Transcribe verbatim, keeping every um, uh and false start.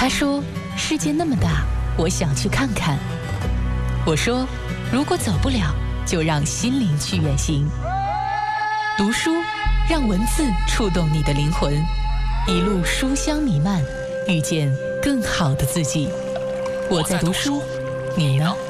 说：“世界那么大，我想去看看。”我说：“如果走不了，就让心灵去远行。”读书，让文字触动你的灵魂，一路书香弥漫，遇见更好的自己。我在读书，你呢？